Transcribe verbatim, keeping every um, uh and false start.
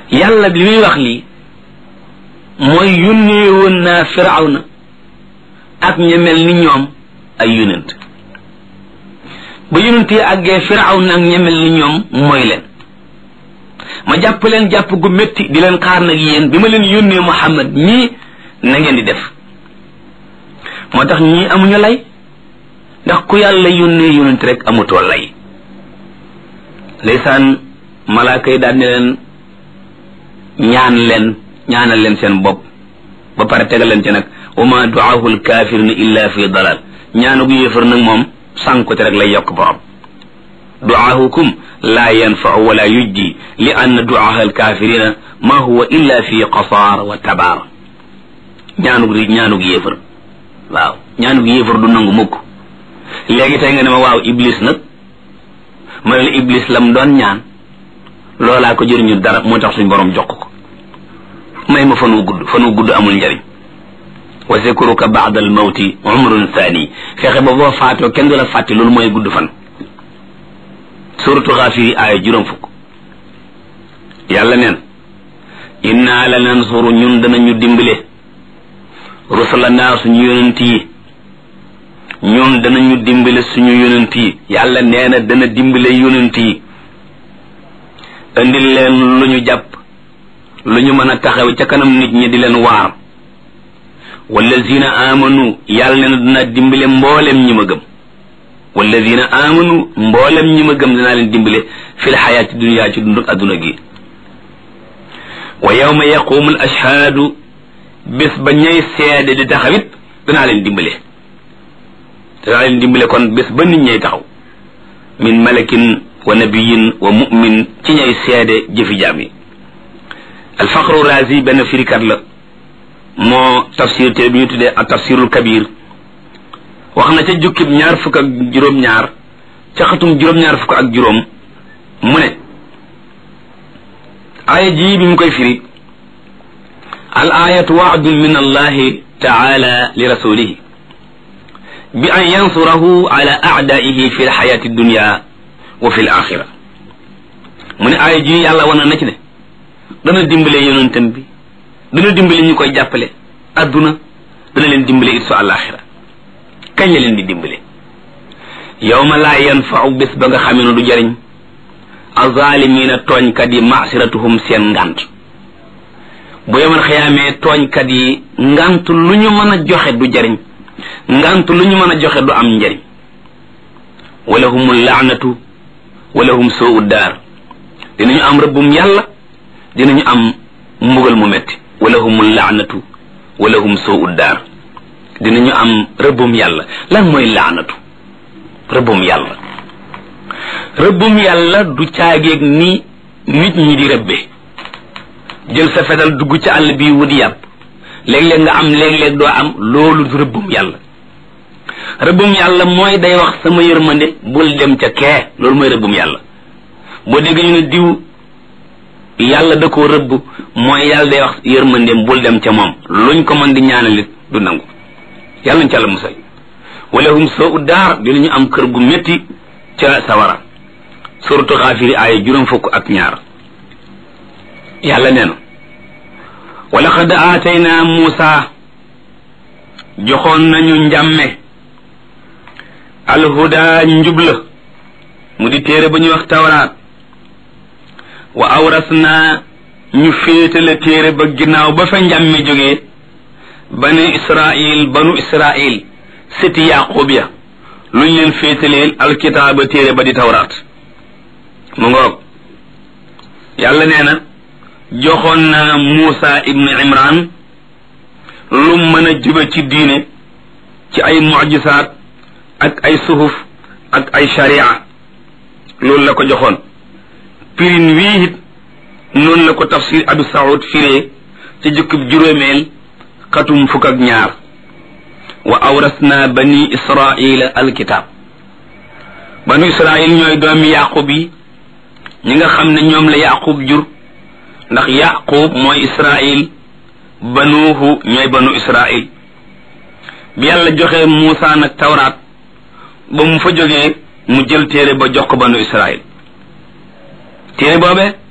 yàlla bi muy wax lii mooy yónnee woon naa firawna ak ña mel ni ñoom ay yonent ba yonent yi àggee firawna ak ña mel ni ñoom mooy leen ma jàpp leen jàpp gu métti di leen xaar nag yéen bi ma leen yónnee Muhammad ñii na ngeen di def moo tax ñii amuñu lay ndax ku yàlla yónnee yonent rek amutoo lay ndeysaan malaaka yi daal ne leen ñaan leen ñaanal leen seen bopp ba pare tegal leen ci nag wa ma du'aahu alkaafirina illa fi dalal ñaanu gu yéefar nag moom sànkute rek lay yokk borom du'aahukum la yanfa'u wala yujdi li anna du'aaha alkaafirina ma huwa illa fi qasaar wa tabaar ñaanug ri ñaanug yéefar waaw ñaanug yéefar du nangu mukk léegi tey nga ne ma waaw iblis nag ma ne la iblis lam doon ñaan loolaa ko jëriñu dara moo tax suñ borom jox ko may ma fan wu gudd fan wu gudd amul njariñ wa zikruka ba'da al mawti umrun thani fexe ba boo faatoo kenn du la fàtte loolu mooy gudd fan suratu Gaafir aaya juróom fukk yàlla neen inna la nansuru ñun danañu dimbale rusulana suñu yonent yi ñun danañu dimbale suñu yonent yi yàlla nee na dana dimbale yonent yi indil leen lu ñu jàpp lu ñu mën a taxaw ca kanam nit ñi di leen waar wallazina amanu yàlla nee na dana dimbale mboolem ñi ma gëm wallazina amanu mboolem ñi ma gëm danaa leen dimbale fil xayaati dunya ci dunduk adduna gi wa yawma yaqumu al ashhaadu bés ba ñay seede di taxawit danaa leen dimbale danaa leen dimbale kon bés ba nit ñay taxaw min malakin wa nabiyin wa mu'min ci ñay seede jëfi jaam yi alfaqru razi benn firikat la moo tafsir te bi ñu tuddee ak tafsirul kabir wax na ca jukkib ñaar fukk ak juróom-ñaar ca xatum juróom-ñaar fukk ak juróom mu ne aaya ji bi mu koy firi al ayatu wa'dun min allahi ta'ala li rasulihi bi an yansurahu ala a'da'ihi fi alxayati dunya wa fi alaxira mu ne aaya ji yàlla wana na ci ne dana dimbale yonentam bi dana dimbale ñu koy jàppale adduna dana leen dimbale it su alaxira kañ la leen di dimbale yawma laa yanfa'u bés ba nga xamee ne du jariñ azaalimiina tooñkat yi masiratuhum seen ngant bu yemal xiyaamee tooñkat yi ngant lu ñu mën a joxe du jariñ ngant lu ñu mën a joxe du am njariñ walahumul laanatu walahum suu daar dinañu am rëbbum yàlla dinañu am mbugal mu metti walahumul laanatu walahum suu daar dinañu am rëbbum yàlla lan mooy laanatu rëbbum yàlla rëbbum yàlla du caageeg ni nit ñi di rëbbe jël sa fetal dugg ci àll bi wut yàpp léeg-léeg nga am léeg-léeg doo am loolu du rëbbum yàlla rëbbum yàlla mooy day wax sama yërmande bul dem ca kee loolu mooy rëbbum yàlla boo dégg ñu ne diw yàlla da koo rëbb mooy yàlla day wax yërmandeem bul dem ca moom luñ ko mën di ñaanalit du nangu yàlla ñu ca la musal walahum soo daar dinañu am kër gu métti ca sawara suratu Gaafir aaya juróom fukk ak ñaar yàlla nee na wa laqad aataynaa Muusa joxoon nañu njàmme alhuda njubla mu di téere ba ñuy wax tawraat wa awrasnaa ñu féetale téere ba ginnaaw ba fa njàmme jógee banu Israil banu Israil sëti Yaqub ya luñ leen féetaleel alkitaaba téere ba di tawraat mu ngoog yàlla nee na joxoon na Muusa ibnu Imran lu mën a jube ci diine ci ay mucjisaat ak ay suhuf ak ay sharia loolu la ko joxoon pirin wii it noonu la ko tafsir Abu Saoud firee ci jukkib juróomeel xatum fukk ak ñaar wa awrasna bani israila alkitab banu israil ñooy doomi yaqub yi ñi nga xam ne ñoom la yaqub jur ndax yaqub mooy israil banuuhu ñooy banu israil bi yàlla joxe Muusa nag tawraat ba mu fa jógee mu jël téere ba jox ko banu israil téere boobee